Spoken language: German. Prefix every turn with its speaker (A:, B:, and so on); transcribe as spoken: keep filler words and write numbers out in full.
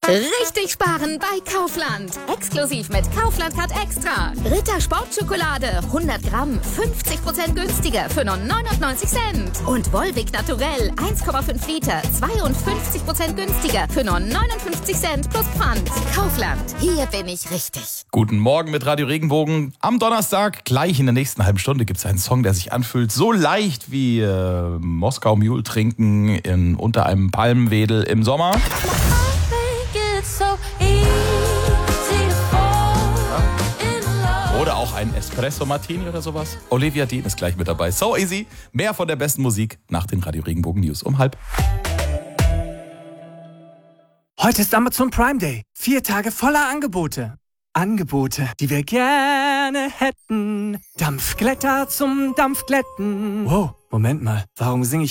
A: Richtig sparen bei Kaufland. Exklusiv mit Kaufland Card Extra. Ritter Sportschokolade hundert Gramm fünfzig Prozent günstiger für nur neunundneunzig Cent. Und Volvic Naturell eins Komma fünf Liter zweiundfünfzig Prozent günstiger für nur neunundfünfzig Cent plus Pfand. Kaufland, hier bin ich richtig.
B: Guten Morgen mit Radio Regenbogen. Am Donnerstag, gleich in der nächsten halben Stunde, gibt es einen Song, der sich anfühlt so leicht wie äh, Moskau Mule trinken in, unter einem Palmenwedel im Sommer. Oder auch ein Espresso Martini oder sowas. Olivia Dean ist gleich mit dabei. So easy. Mehr von der besten Musik nach den Radio Regenbogen News um halb.
C: Heute ist Amazon Prime Day. Vier Tage voller Angebote. Angebote, die wir gerne hätten. Dampfglätter zum Dampfglätten. Wow, Moment mal. Warum singe ich